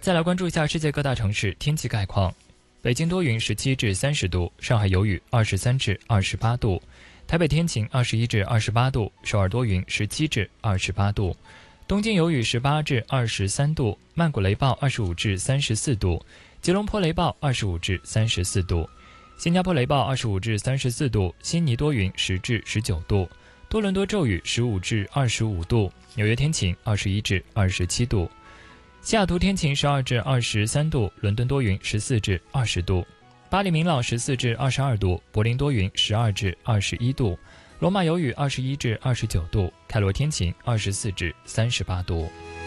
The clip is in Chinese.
再来关注一下世界各大城市天气概况。北京多云17至30度，上海有雨23至28度，台北天晴21至28度，首尔多云17至28度，东京有雨18至23度，曼谷雷暴25至34度，吉隆坡雷暴25至34度，新加坡雷暴25至34度，悉尼多云10至19度，多伦多骤雨15至25度，纽约天晴21至27度，西雅图天晴12至23度，伦敦多云14至20度，巴黎明朗14至22度，柏林多云12至21度，罗马有雨21至29度，开罗天晴24至38度。